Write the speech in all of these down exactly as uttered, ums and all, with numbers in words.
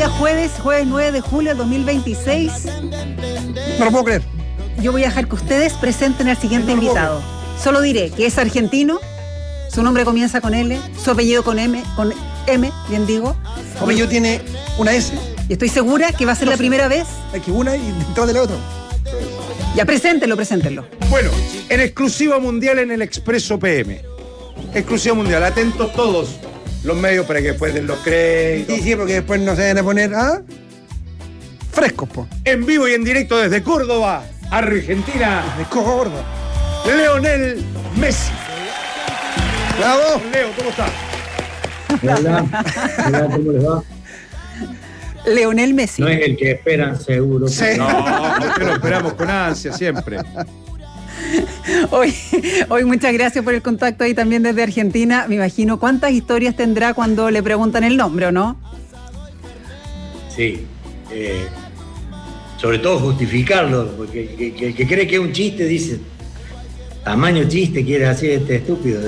día jueves, jueves nueve de julio del dos mil veintiséis. No lo puedo creer. Yo voy a dejar que ustedes presenten al siguiente no invitado. Solo diré que es argentino, su nombre comienza con L, su apellido con M, con M, bien digo. Su apellido tiene una S. Y estoy segura que va a ser no la sé. primera vez. Hay que una y detrás de la otra. Ya, preséntenlo, preséntenlo. Bueno, en exclusiva mundial en el Expreso P M. Exclusiva mundial, atentos todos los medios para que después den los créditos. Sí, sí, porque después no se van a poner ¿ah? frescos, po. En vivo y en directo desde Córdoba, Argentina, De cojo gordo. Lionel Messi. ¡Bravo! Leo, ¿cómo estás? Hola, hola, ¿cómo les va? Leonel Messi. No es el que esperan, seguro. Sí. No, nosotros lo esperamos con ansia siempre. Hoy, hoy muchas gracias por el contacto ahí también desde Argentina. Me imagino cuántas historias tendrá cuando le preguntan el nombre, ¿o no? Sí. Eh, sobre todo justificarlo, porque el que, que, que cree que es un chiste dice, tamaño chiste quiere decir este estúpido.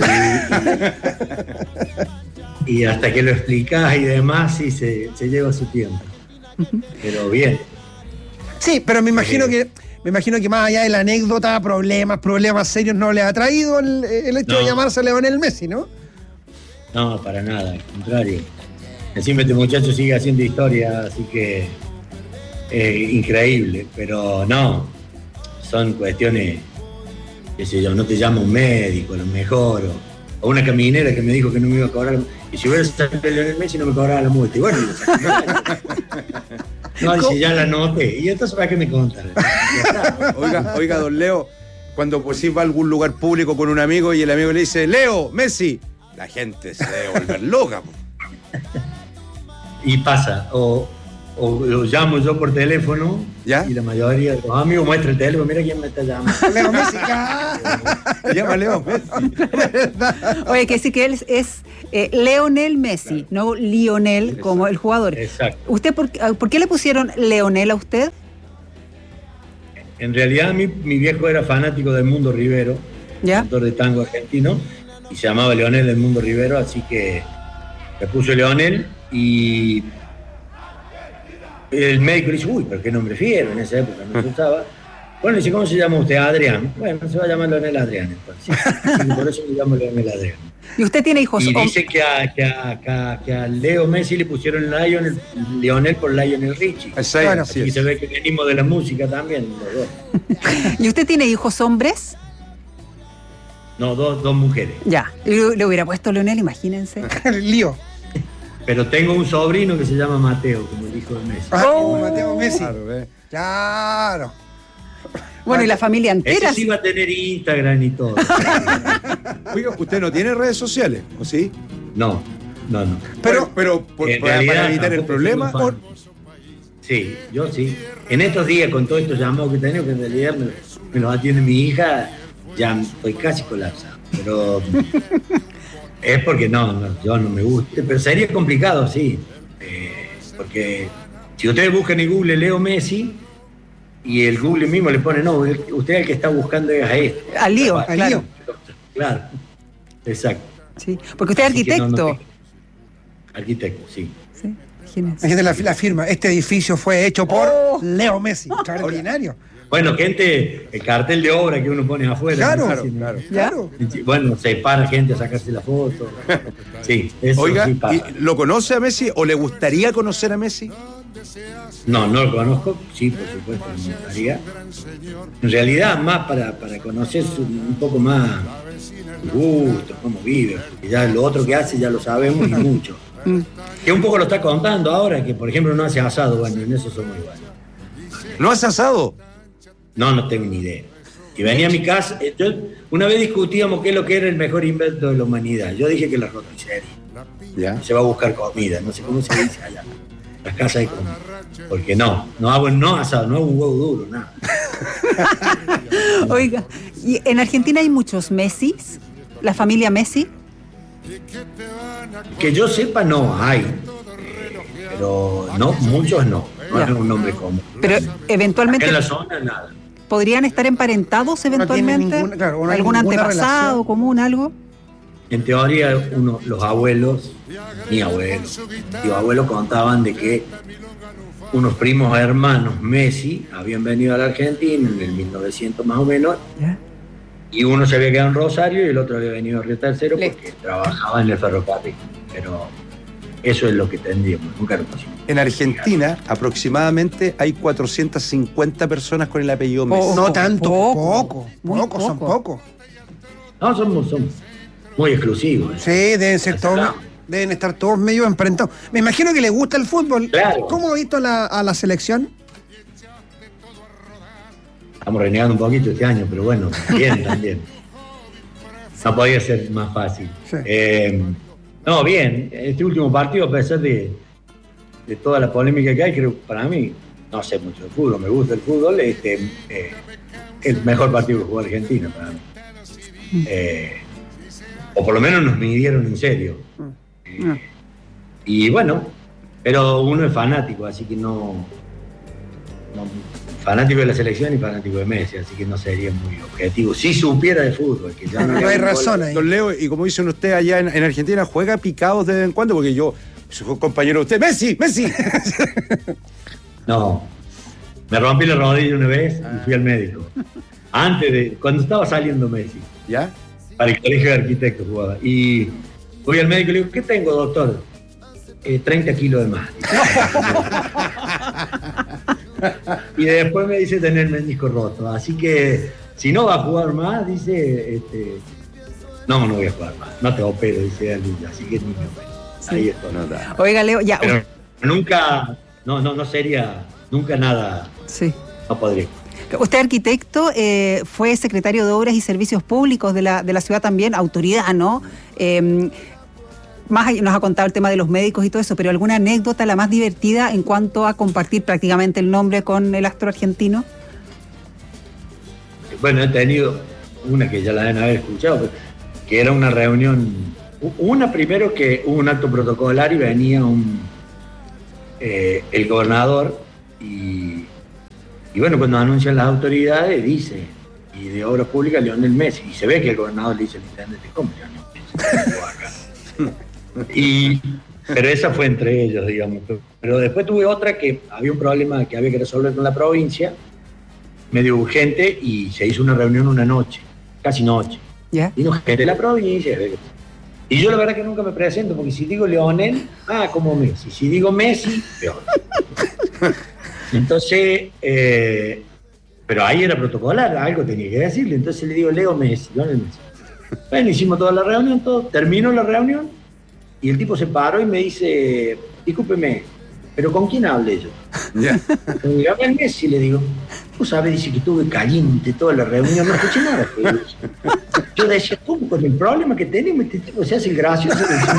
Y, y hasta que lo explicás y demás, sí se, se lleva su tiempo. Pero bien. Sí, pero me imagino que me imagino que más allá de la anécdota, problemas, problemas serios no le ha traído el, el hecho No. de llamarse Leonel Messi, ¿no? No, para nada, al contrario. Encima este muchacho sigue haciendo historia, así que eh, increíble, pero no, son cuestiones, qué sé yo, no te llama un médico a lo mejor, o, o una caminera que me dijo que no me iba a cobrar, y si hubiera sacado a Lionel Messi no me cobraba la multa, y bueno, lo saqué. No, y si ya la noté, y entonces ¿para qué me contan? Oiga, oiga, don Leo, cuando pues sí va a algún lugar público con un amigo y el amigo le dice, Leo, Messi, la gente se debe volver loca. Po. Y pasa, o, o lo llamo yo por teléfono, ¿Ya? y la mayoría de los amigos muestra el teléfono, mira quién me está llamando. Leo Messi. Se llama Leo Messi. Oye, que sí que él es eh, Leonel Messi, no Lionel como el jugador. Exacto. ¿Usted por, por qué le pusieron Leonel a usted? En realidad mi, mi viejo era fanático del Mundo Rivero, ¿Ya? autor de tango argentino, y se llamaba Leonel del Mundo Rivero, así que le puso Leonel y el médico le dice, uy, pero qué nombre fiero, en esa época no se usaba. Bueno, dice, ¿cómo se llama usted? Adrián. Bueno, se va a llamar Leonel Adrián, entonces. Así que por eso le llamo Leonel Adrián. ¿Y usted tiene hijos? Y hom- dice que a, que, a, que, a, que a Leo Messi le pusieron Lionel, Leonel por Lionel Richie. Exacto, Bueno, así Así que es. se ve que venimos de la música también, los dos. ¿Y usted tiene hijos hombres? No, dos, dos mujeres. Ya. Le, le hubiera puesto Leonel, imagínense. El lío. Pero tengo un sobrino que se llama Mateo, como el hijo de Messi. Ah, Oh. Mateo Messi. Claro, eh. Claro. Bueno, y la familia entera. Ese sí va a tener Instagram y todo. Oiga, ¿usted no tiene redes sociales? ¿O sí? No, no, no. Pero- pero, pero por- En para, realidad, para evitar el tampoco problema. soy un fan. Sí, yo sí. En estos días, con todos estos llamados que tengo, que en realidad me, me los atiende mi hija, ya estoy casi colapsado. Pero es porque no, no, yo no me gusta. Pero sería complicado, sí. Eh, porque si ustedes buscan en Google Leo Messi y el Google mismo le pone, no, el- usted el que está buscando es a este. Al lío, Al claro. lío. Claro, exacto. Sí. Porque usted es Así que no, arquitecto. no te- Arquitecto, sí. Sí, imagínense. Imagínate la, la firma. Este edificio fue hecho por Oh. Leo Messi. Extraordinario. Bueno, gente, el cartel de obra que uno pone afuera. Claro, ¿no? Sí, claro. ¿no? Claro. Bueno, se para gente a sacarse la foto. Sí, eso Oiga, sí pasa. ¿y ¿lo conoce a Messi o le gustaría conocer a Messi? No, no lo conozco, sí, por supuesto, me gustaría. En realidad, más para, para conocer su- un poco más su gusto, cómo vive, porque ya lo otro que hace ya lo sabemos y mucho. Que un poco lo está contando ahora, que por ejemplo no hace asado, bueno, en eso somos iguales. ¿No has asado? No, no tengo ni idea. Y venía a mi casa, eh, yo, una vez discutíamos qué es lo que era el mejor invento de la humanidad. Yo dije que la roticería. Ya. Se va a buscar comida, no sé cómo se dice allá. Las casas de comida. Porque no, no hago no asado, no hago un huevo duro, nada. Oiga, ¿y en Argentina hay muchos Messis? ¿La familia Messi? Que yo sepa, no hay. Eh, pero no, muchos no. No Ya. es un nombre común. Pero Acá eventualmente en la zona, nada. podrían estar emparentados eventualmente. ninguna- claro, no hay ¿Algún ninguna antepasado relación. común, algo? En teoría, uno, los abuelos, mi abuelo, mis abuelos contaban de que unos primos hermanos Messi habían venido a la Argentina en el mil novecientos más o menos, ¿Ya? y uno se había quedado en Rosario y el otro había venido a Río Tercero porque Listo. trabajaba en el ferrocarril. Pero eso es lo que tendríamos, nunca lo pusimos. En Argentina, aproximadamente, hay cuatrocientas cincuenta personas con el apellido Messi. Poco, No tanto, poco, poco. muy Poco, son poco. pocos. No, somos, somos muy exclusivos. ¿eh? Sí, deben ser todos, Claro. deben estar todos medio emparentados. Me imagino que le gusta el fútbol. Claro. ¿Cómo ha visto a la, a la selección? Estamos renegando un poquito este año, pero bueno, bien también. No podía ser más fácil. Sí. Eh, no, bien, este último partido, a pesar de, de toda la polémica que hay, creo que para mí, no sé mucho de fútbol, me gusta el fútbol, este, eh, el mejor partido que jugó Argentina para mí. Eh, o por lo menos nos midieron en serio. Mm. Y bueno, pero uno es fanático, así que no, no fanático de la selección y fanático de Messi, así que no sería muy objetivo. Si supiera de fútbol, que ya No hay razón ahí. Don Leo, y como dicen ustedes allá en, en Argentina, ¿juega picados de vez en cuando? Porque yo soy compañero de usted. ¡Messi! ¡Messi! No, me rompí la rodilla una vez y fui al médico. Antes de, cuando estaba saliendo Messi, ¿Ya? para el colegio de arquitectos jugaba. Y fui al médico y le digo, ¿qué tengo, doctor? Eh, treinta kilos de más. Y después me dice tener el menisco roto. Así que si no va a jugar más, dice, este, no, no voy a jugar más. No te opero, dice alguien. Así que ni me opero. Ahí está. No, da. Oiga, Leo, ya. Pero nunca, no, no, no sería, nunca nada, Sí. no podría. Usted, arquitecto, eh, fue secretario de Obras y Servicios Públicos de la, de la ciudad también, autoridad, ¿no? Eh, más allá- nos ha contado el tema de los médicos y todo eso, pero ¿alguna anécdota la más divertida en cuanto a compartir prácticamente el nombre con el astro argentino? Bueno, he tenido una que ya la deben haber escuchado, pero que era una reunión, una primero que hubo un acto protocolar y venía un, eh, el gobernador y, y bueno, cuando anuncian las autoridades dice, y de Obras Públicas Lionel Messi, y se ve que el gobernador le dice al intendente, ¿cómo Lionel Messi? Jugó acá. Y, pero esa fue entre ellos, digamos. Pero después tuve otra que había un problema que había que resolver con la provincia, medio urgente, y se hizo una reunión una noche, casi noche. ¿Ya? Vino gente de la provincia. Y yo la verdad que nunca me presento, porque si digo Lionel, ah, como Messi. Si digo Messi, peor. Entonces, eh, pero ahí era protocolar, algo tenía que decirle. Entonces le digo, Leo Messi, Lionel Messi. Bueno, hicimos toda la reunión, todo. Terminó la reunión, y el tipo se paró y me dice, discúlpeme, ¿pero con quién hablé yo? Ya. Con Lionel Messi, le digo. Tú sabes, dice que estuve caliente toda la reunión, no escuché nada. Yo decía, ¿cómo? Con el problema que tenemos, este tipo se hace el gracioso.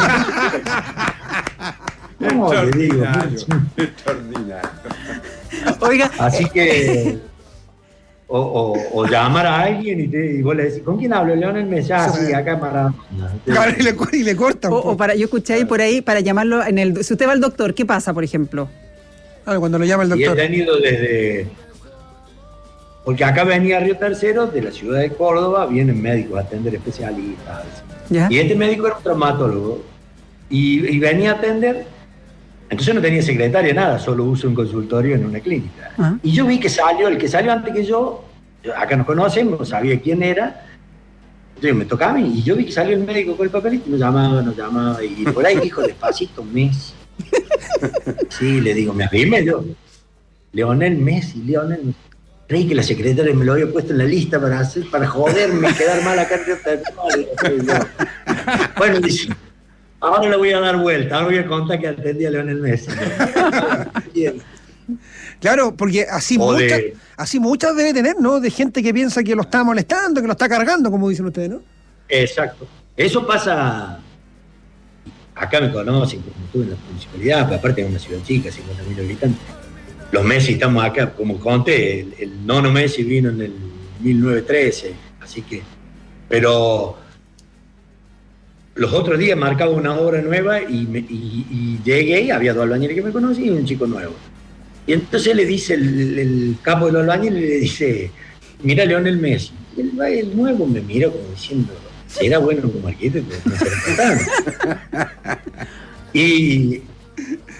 No, le digo. Extraordinario. Oiga, Así que, o, o, o llamar a alguien y, te, y vos le decís, ¿con quién hablo? Leonel Messi, ah, sí, acá para... Claro, y, le, cu- y le cortan. o, po. o para, yo escuché ahí por ahí para llamarlo en el. Si usted va al doctor, ¿qué pasa, por ejemplo? Ah, cuando lo llama el Y he doctor. tenido desde... Porque acá venía Río Tercero, de la ciudad de Córdoba, vienen médicos a atender especialistas. ¿Ya? Y este médico era un traumatólogo. Y, y venía a atender. Entonces no tenía secretaria, nada, solo uso un consultorio en una clínica. Ajá. Y yo vi que salió, el que salió antes que yo, yo- acá nos conocemos, sabía quién era. Entonces me tocaba a mí. Y yo vi que salió el médico con el papelito y nos llamaba, nos llamaba. Y por ahí dijo despacito, Messi. Sí, le digo, me arrimé yo. Leonel Messi, Leonel Messi. Creí que la secretaria me lo había puesto en la lista para hacer, para joderme y quedar mal acá en Río Tercero. Bueno, dice, ahora le voy a dar vuelta, ahora voy a contar que atendí a Leonel Messi. Bien. Claro, porque así O muchas, de- así muchas debe tener, ¿no? De gente que piensa que lo está molestando, que lo está cargando, como dicen ustedes, ¿no? Exacto. Eso pasa, acá me conocen, como estuve en la municipalidad, pero aparte es una ciudad chica, cincuenta mil habitantes. Los Messi estamos acá, como conté, el, el nono Messi vino en el mil novecientos trece, así que, pero los otros días marcaba una obra nueva y, me, y, y llegué y había dos albañiles que me conocían y un chico nuevo. Y entonces le dice el, el capo de los albañiles, le dice, mira Leonel Messi. Y el, el nuevo me mira como diciendo, ¿será bueno como arquitecto? No será tan. Y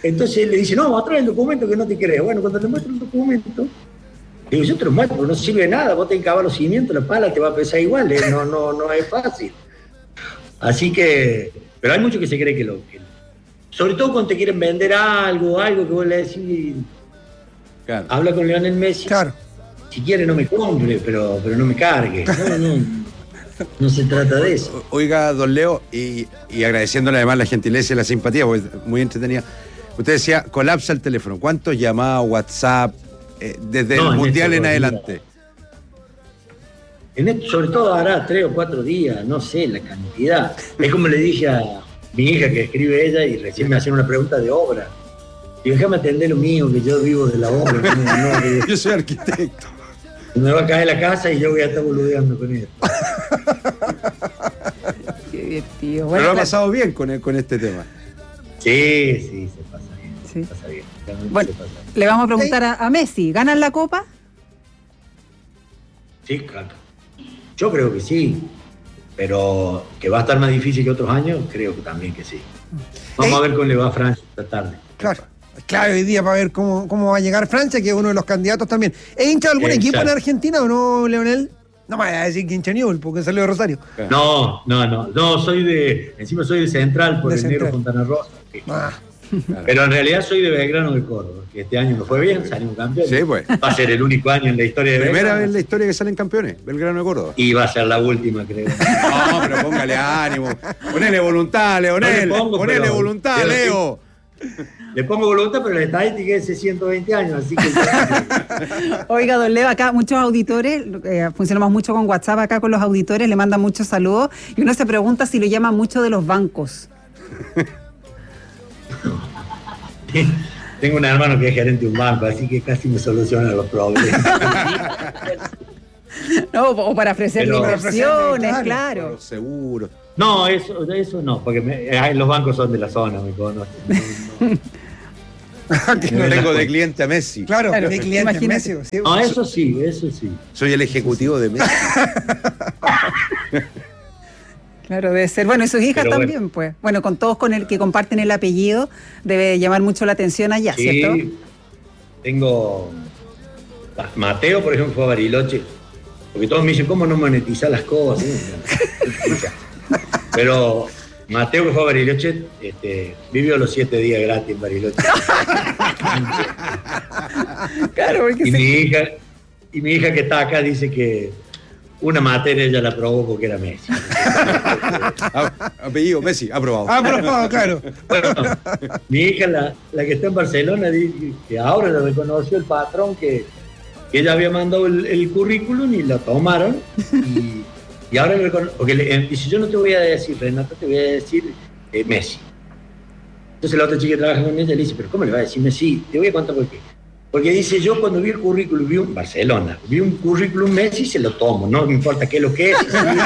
Entonces él le dice, no, trae el documento que no te crees. Bueno, cuando le muestro el documento, le digo, yo te lo muestro, pero no sirve de nada, vos tenés que cavar los cimientos, la pala te va a pesar igual, ¿eh? no, no, no es fácil. Así que, pero hay muchos que se creen que lo... Que, sobre todo cuando te quieren vender algo, algo que vos le decís, claro. Habla con Lionel Messi. Claro. Si quiere no me compre, pero, pero no me cargue. No, no, no se trata de eso. Oiga, don Leo, y, y agradeciéndole además la gentileza y la simpatía, porque es muy entretenida. Usted decía, colapsa el teléfono. ¿Cuántos llamados, WhatsApp, eh, desde no, el Mundial en, en adelante? En esto, sobre todo hará tres o cuatro días, no sé, la cantidad. Es como le dije a mi hija que escribe ella y recién me hacían una pregunta de obra. Y déjame atender lo mío, que yo vivo de la obra. No, no, que... Yo soy arquitecto. Me va a caer la casa y yo voy a estar boludeando con esto. Qué divertido. Bueno, pero lo ha pasado bien con, con este tema. Sí, sí, se pasa bien. Sí. Se pasa bien. Bueno, se pasa bien. Le vamos a preguntar a, a Messi, ¿ganan la Copa? Sí, claro. Yo creo que sí. Pero que va a estar más difícil que otros años, creo que también que sí. Vamos Ey. a ver cómo le va a Francia esta tarde. Claro. Es clave hoy día para ver cómo, cómo va a llegar Francia, que es uno de los candidatos también. ¿Es hincha de algún Exacto. equipo en Argentina o no, Leonel? No me vaya a decir que hincha Newell, porque salió de Rosario. No, no, no. No, soy de. Encima soy de Central, por de el Central. Negro Fontana Rosa. Ah. Claro. Pero en realidad soy de Belgrano de Córdoba, que este año nos fue bien, salimos campeones. Sí, pues. Va a ser el único año en la historia de Belgrano. Primera vez Belgrano. en la historia que salen campeones, Belgrano de Córdoba. Y va a ser la última, creo. No, pero póngale ánimo. Ponele voluntad, Leonel. No pongo, Ponele pero, voluntad, pero, Leo. Le pongo voluntad, pero la estadística es de ciento veinte años, así que... Oiga, don Leo, acá muchos auditores, eh, funcionamos mucho con WhatsApp acá con los auditores, le mandan muchos saludos, y uno se pregunta si lo llaman mucho de los bancos. Tengo un hermano que es gerente de un banco, así que casi me soluciona los problemas. No, o para ofrecer inversiones, claro. Los seguros. No, eso, eso no, porque me, los bancos son de la zona, me conocen. No, no. Tengo de cliente a Messi. Claro, claro de cliente a Messi. Sí, no, eso sí, eso sí. Soy el ejecutivo de Messi. Claro, debe ser. Bueno, y sus hijas Pero también, bueno. pues. Bueno, con todos con el que comparten el apellido, debe llamar mucho la atención allá, sí, ¿cierto? Tengo... Mateo, por ejemplo, fue a Bariloche, porque todos me dicen, ¿cómo no monetizar las cosas? Pero Mateo, que fue a Bariloche, este, vivió los siete días gratis en Bariloche. Claro, porque y, sí. mi hija, y mi hija que está acá dice que una materia ella la aprobó porque era Messi. Apellido Messi, aprobado. Aprobado, claro. Bueno, mi hija, la, la que está en Barcelona, dice que ahora le reconoció el patrón que, que ella había mandado el, el currículum y lo tomaron. Y, y ahora le reconoce, porque le, dice, yo no te voy a decir Renato, te voy a decir eh, Messi. Entonces la otra chica que trabaja con ella le dice, pero ¿cómo le va a decir Messi? Te voy a contar por qué. Porque dice, yo cuando vi el currículum, vi un Barcelona, vi un currículum Messi, se lo tomo, no me importa qué es lo que es.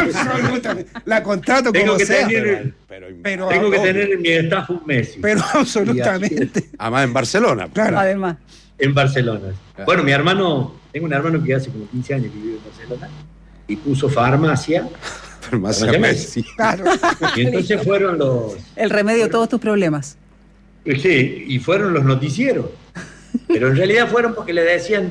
La contrato tengo como que sea. Tener, pero, pero, tengo que tener en mi staff un Messi. Pero absolutamente. Además en Barcelona. Claro. Además. En Barcelona. Claro. Bueno, mi hermano, tengo un hermano que hace como quince años que vive en Barcelona y puso farmacia. Farmacia, farmacia Messi. Claro. Y entonces fueron los... El remedio de todos tus problemas. Sí, y fueron los noticieros. Pero en realidad fueron porque le decían,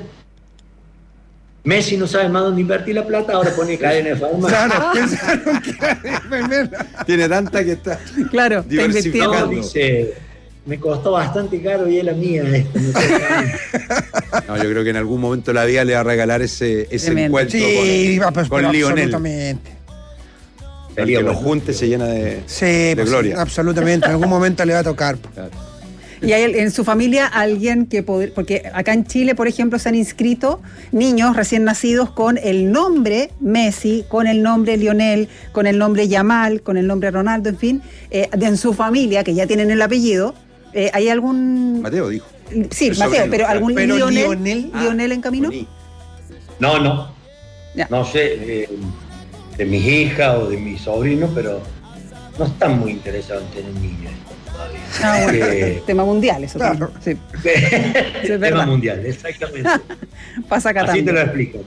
Messi no sabe más dónde invertir la plata, ahora pone cadena de farmacia. Claro, pensaron que tiene tanta que está claro, diversificando. No, dice, me costó bastante caro y es la mía esto. No, sé no, yo creo que en algún momento la vida le va a regalar ese, ese encuentro sí, con, pues, con Lionel. Absolutamente. El que lo junte se llena de, sí, de pues, gloria. Sí, absolutamente, en algún momento le va a tocar. Claro. Y hay en su familia alguien que poder, porque acá en Chile, por ejemplo, se han inscrito niños recién nacidos con el nombre Messi, con el nombre Lionel, con el nombre Yamal, con el nombre Ronaldo, en fin, eh, de en su familia, que ya tienen el apellido. Eh, ¿Hay algún...? Mateo dijo. Sí, el Mateo, sobrino, pero ¿algún pero Lionel, Lionel, ah, Lionel en camino? No, no. Ya. No sé, eh, de mis hijas o de mis sobrinos, pero no están muy interesados en tener niños. Ah, bueno, eh, tema mundial, eso claro. Sí. Sí, tema mundial, exactamente. Pasa acá Así también. te lo explico.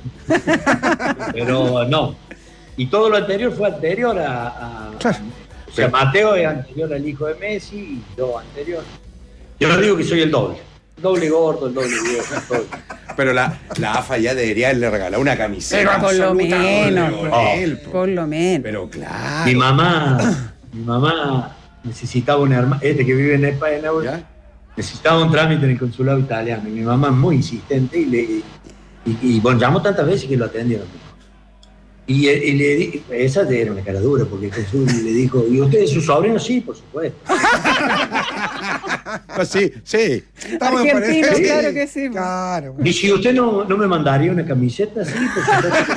Pero no. Y todo lo anterior fue anterior a... a claro. O sea, Mateo es anterior al hijo de Messi y yo anterior. Yo no digo que soy el doble. El doble gordo, el doble viejo. el doble. Pero la, la A F A ya debería haberle regalado una camiseta. Pero por lo absoluta menos, con oh, él, po. Por lo menos. Pero claro. Mi mamá, mi mamá necesitaba una hermana, este que vive en España, ¿Ya? necesitaba un trámite en el consulado italiano. Y mi mamá es muy insistente y le y, y, bueno, llamó tantas veces que lo atendieron. Y, y le di, esa era una cara dura, porque Jesús le dijo, ¿y usted es su sobrino? Sí, por supuesto. Pues sí, sí. Estamos en Argentino, pareja. claro que sí. Claro. Y si usted no, no me mandaría una camiseta, sí, por supuesto.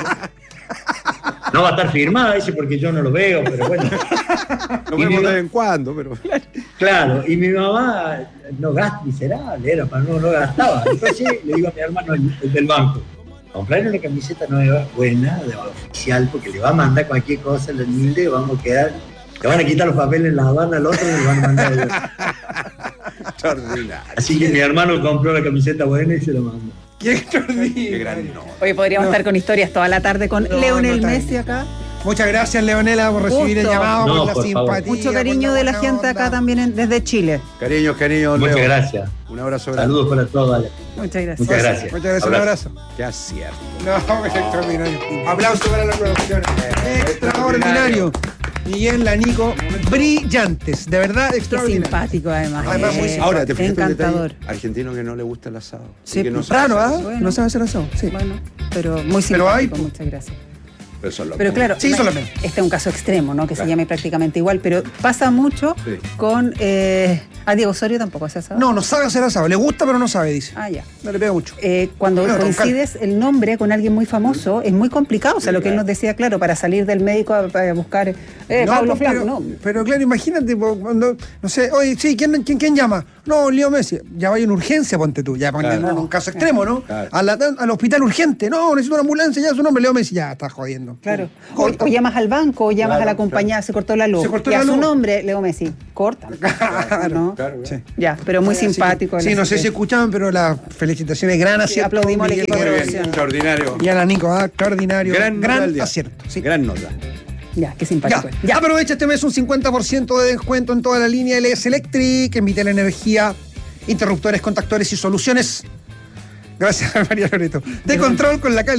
No va a estar firmada, dice, porque yo no lo veo, pero bueno. Lo Y vemos mi- de vez en cuando, pero. Claro, y mi mamá no gasta, miserable, era, para no, no gastaba. Entonces le digo a mi hermano, el, el del banco, comprarle una camiseta nueva, buena, de oficial, porque le va a mandar cualquier cosa, el humilde, vamos a quedar, le van a quitar los papeles en la Habana al otro y le van a mandar a ellos. Extraordinario. Así que mi hermano compró la camiseta buena y se la mandó. Qué extraordinario. Qué gran nota. Hoy podríamos No. estar con historias toda la tarde con No, Leonel no tanto. Messi acá. Muchas gracias, Leonela, por recibir el Gusto. llamado, No, por la por favor. simpatía. Mucho cariño por de la buena gente acá onda. también en- desde Chile. Cariños, cariños, Muchas Leo. gracias. Un abrazo grande. Saludos para todos. Ale. Muchas gracias. Muchas gracias. Muchas gracias, un abrazo. Qué acierto. No, es extraordinario. Aplauso para la producción. Extraordinario. Miguel Lanico, brillantes, de verdad Qué extraordinario. simpático además. Además, muy Eh, simpático. Ahora, te fijaste un encantador. detalle? Argentino que no le gusta el asado. Sí, Y que no pues, sabe Raro, hacer ¿ah? asado. Bueno. No sabe hacer asado. Sí. Bueno, pero muy Pero hay, simpático, pues. muchas gracias. Pero son los Pero mismos. claro, Sí, me- solamente. este es un caso extremo, ¿no? Que Claro. se llame prácticamente igual, pero pasa mucho Sí. con... Eh, a Diego Osorio tampoco hace asado. No, no sabe hacer asado. Le gusta, pero no sabe, dice. Ah, ya. No le pega mucho. Eh, cuando Bueno, con coincides el nombre con alguien muy famoso, es muy complicado. O sea, Sí, lo que él claro. nos decía, claro, para salir del médico a, a buscar eh, No, Pablo pues, Flaco, pero, no. pero claro, imagínate, po, cuando, no sé, oye, sí, ¿quién, quién, quién llama? No, Leo Messi. Ya vaya una urgencia, ponte tú. Ya ponte Claro. en un caso extremo, ¿no? Claro. A la- al hospital urgente. No, necesito una ambulancia, ya su nombre, Leo Messi. Ya, está jodiendo. Claro. O, Corta. o llamas al banco, o llamas Claro, a la compañía, se cortó la luz. Se cortó y la a su luz. nombre, Leo Messi. Corta. Claro, ¿no? Claro, claro. Sí. Ya, pero muy Así que- simpático. Sí, no sé si escuchaban, pero las felicitaciones, gran acierto. aplaudimos al Miguel equipo de Guerrero. Muy bien, extraordinario. Y a la Nico, ah, extraordinario. Gran, gran nota del día. acierto. Sí. Gran nota. Ya, qué Ya. simpático. Ya. Aprovecha este mes un cincuenta por ciento de descuento en toda la línea L S Electric, en Vitel Energía, interruptores, contactores y soluciones. Gracias, María Loreto. De control con la calidad.